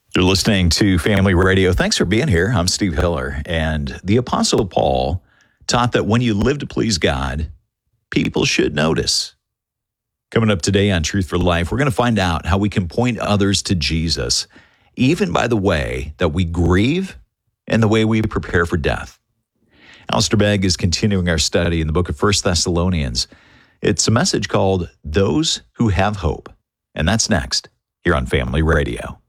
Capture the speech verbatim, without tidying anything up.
You're listening to Family Radio. Thanks for being here. I'm Steve Hiller. And the Apostle Paul taught that when you live to please God, people should notice. Coming up today on Truth for Life, we're going to find out how we can point others to Jesus, even by the way that we grieve and the way we prepare for death. Alistair Begg is continuing our study in the book of First Thessalonians. It's a message called Those Who Have Hope. And that's next here on Family Radio.